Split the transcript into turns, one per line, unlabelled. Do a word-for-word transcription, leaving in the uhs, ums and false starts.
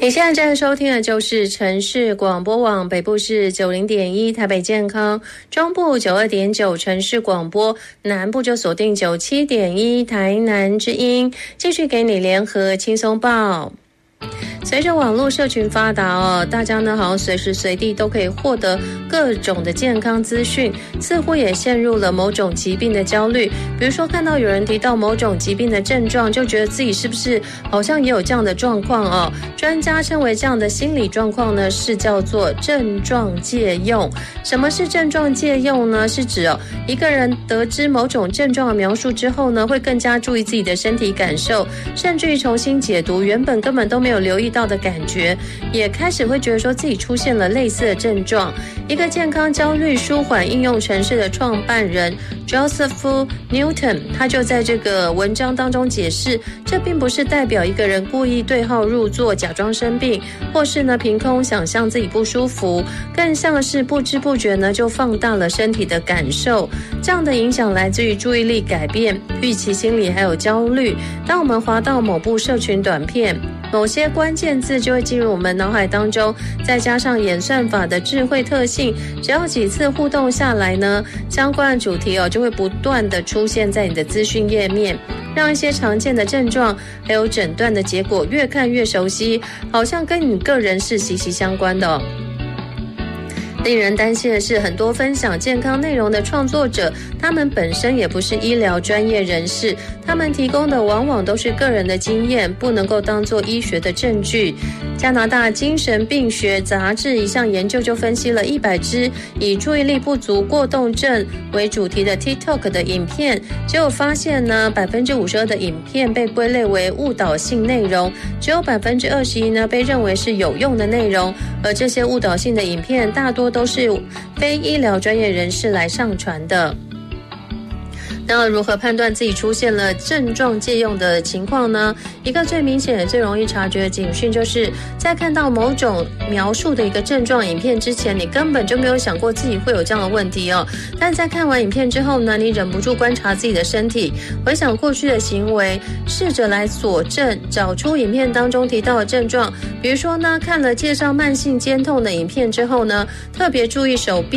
你现在正在收听的就是城市广播网，北部是九零点一台北健康，中部九二点九城市广播，南部就锁定九七点一台南之音，继续给你联合轻松报。随着网络社群发达哦，大家呢好像随时随地都可以获得各种的健康资讯，似乎也陷入了某种疾病的焦虑。比如说看到有人提到某种疾病的症状，就觉得自己是不是好像也有这样的状况哦。专家称为这样的心理状况呢，是叫做症状借用。什么是症状借用呢？是指哦，一个人得知某种症状的描述之后呢，会更加注意自己的身体感受，甚至于重新解读原本根本都没有留意到的感觉，也开始会觉得说自己出现了类似的症状。一个健康焦虑舒缓应用程式的创办人 Joseph Newton， 他就在这个文章当中解释，这并不是代表一个人故意对号入座，假装生病，或是呢凭空想象自己不舒服，更像是不知不觉呢就放大了身体的感受。这样的影响来自于注意力改变、预期心理还有焦虑。当我们滑到某部社群短片，某些关键字就会进入我们脑海当中，再加上演算法的智慧特性，只要几次互动下来呢，相关的主题哦就会不断的出现在你的资讯页面，让一些常见的症状还有诊断的结果越看越熟悉，好像跟你个人是息息相关的哦。令人担心的是，很多分享健康内容的创作者，他们本身也不是医疗专业人士，他们提供的往往都是个人的经验，不能够当作医学的证据。加拿大精神病学杂志一项研究就分析了一百支以注意力不足过动症为主题的 TikTok 的影片，结果发现呢 百分之五十二 的影片被归类为误导性内容，只有 百分之二十一 呢被认为是有用的内容，而这些误导性的影片大多都是非医疗专业人士来上传的。那如何判断自己出现了症状借用的情况呢？一个最明显也最容易察觉的警讯，就是在看到某种描述的一个症状影片之前，你根本就没有想过自己会有这样的问题哦。但在看完影片之后呢，你忍不住观察自己的身体，回想过去的行为，试着来佐证，找出影片当中提到的症状。比如说呢，看了介绍慢性肩痛的影片之后呢，特别注意手臂